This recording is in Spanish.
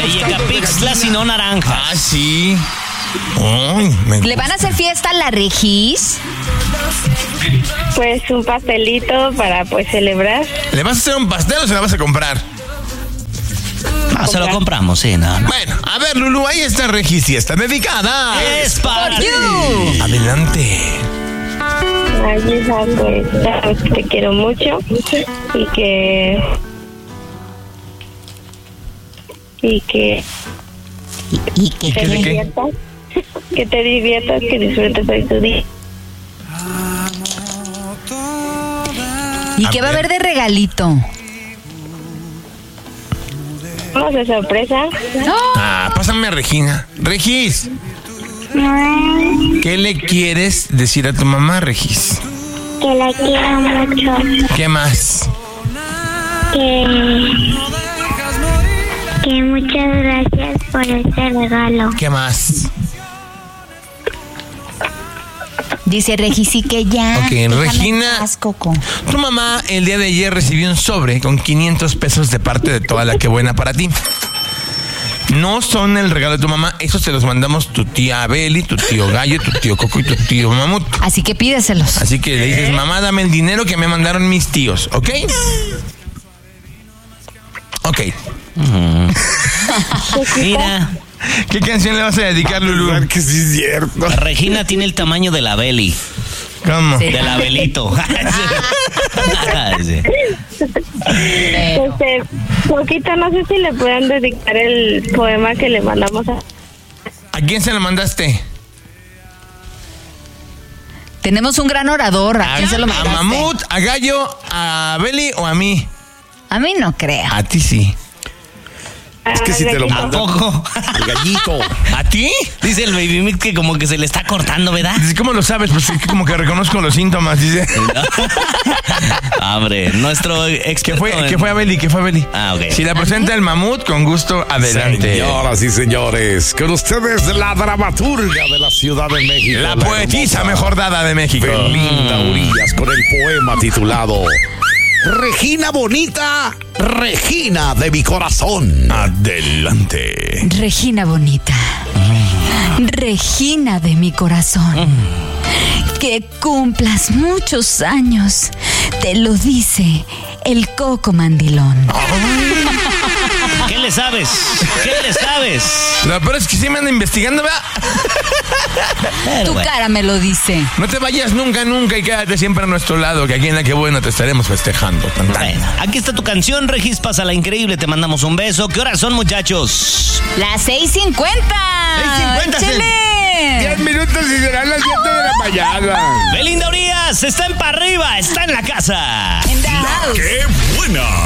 Yecapixtla, sino naranja. Ah, sí. ¿Le van a hacer fiesta a la Regis? Pues un pastelito para pues celebrar. ¿Le vas a hacer un pastel o se la vas a comprar? No, se lo compramos, sí, no. Bueno, a ver, Lulú, ahí está Regis y está dedicada. Es para ti. Adelante. Ay, hija, pues sabes que te quiero mucho y que te diviertas, que disfrutes hoy tu día. ¿Y qué va a haber de regalito? Vamos de sorpresa. Pásame a Regina. Regis, ¿qué le quieres decir a tu mamá, Regis? Que la quiero mucho. ¿Qué más? Que muchas gracias por este regalo. ¿Qué más? Dice Regis y que ya. Ok, Regina, Coco. tu mamá el día de ayer recibió un sobre con 500 pesos de parte de Toda la Que Buena para ti. No son el regalo de tu mamá, esos se los mandamos tu tía Beli, tu tío Gallo, tu tío Coco y tu tío Mamut. Así que pídeselos. Así que le dices, mamá, dame el dinero que me mandaron mis tíos, ¿ok? Ok. Mira, ¿Qué canción le vas a dedicar, Lulú? Claro que sí es cierto. Regina tiene el tamaño de la Beli. ¿Cómo? Sí. De la Belito. Sí. Poquito, no sé si le pueden dedicar el poema que le mandamos a... ¿A quién se lo mandaste? Tenemos un gran orador. ¿A quién se lo ¿A mandaste? Mamut, a Gallo, a Beli o a mí? A mí no creo. A ti sí. Es que si te lo ¿A manda poco? el gallito. ¿A ti? Dice el Baby Meat que como que se le está cortando, ¿verdad? Dice, ¿cómo lo sabes? Pues es que como que reconozco los síntomas, dice. Hombre, nuestro experto. ¿Qué fue a Beli? ¿Qué fue a Beli? Ah, ok. Si la presenta el Mamut, con gusto, adelante. Señoras y señores, con ustedes la dramaturga de la Ciudad de México. La poetisa hermosa mejor dada de México. Belinda Urías con el poema titulado Regina bonita, Regina de mi corazón. Adelante. Regina bonita. Regina de mi corazón. Que cumplas muchos años. Te lo dice el Coco Mandilón. ¿Qué le sabes? ¿Qué le sabes? Lo peor es que sí me anda investigando, ¿verdad? Pero Tu bueno. cara me lo dice. No te vayas nunca, nunca y quédate siempre a nuestro lado, que aquí en La Que Buena te estaremos festejando. Tan, tan. Bueno, aquí está tu canción, Regis, pásala increíble, te mandamos un beso. ¿Qué horas son, muchachos? Las 6:50. 6:50, ¡Échale! 10 minutos y serán las 7 de la mañana. Belinda Urías está en pa' arriba, está en la casa. In the house. ¡Qué buena!